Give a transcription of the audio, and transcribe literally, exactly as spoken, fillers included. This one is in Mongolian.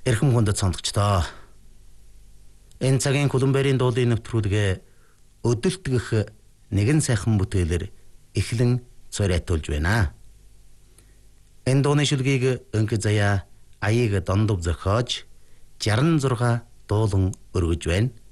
Эрхэм хүндэт сонсогчдоо. Энэ цагийн Колумбарын дуулын нэвтрүүлгээ өдөлтгөх нэгэн сайхан бүтээлэр эхлэн цорайтуулж байна. Энэ дууны шүлгийг Өнкө Заяа аяыг дондов зохиож шестьдесят шесть дуулан өргөж байна.